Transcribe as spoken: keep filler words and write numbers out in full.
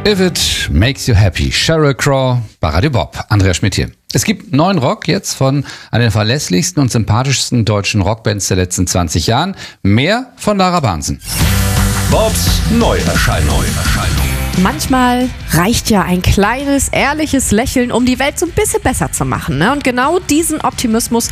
If It Makes You Happy, Sheryl Crow bei Radio Bob. Andreas Schmidt hier. Es gibt neuen Rock jetzt von einer der verlässlichsten und sympathischsten deutschen Rockbands der letzten zwanzig Jahren. Mehr von Lara Bahnsen. Bobs Neuerscheinung. Manchmal reicht ja ein kleines, ehrliches Lächeln, um die Welt so ein bisschen besser zu machen. Ne? Und genau diesen Optimismus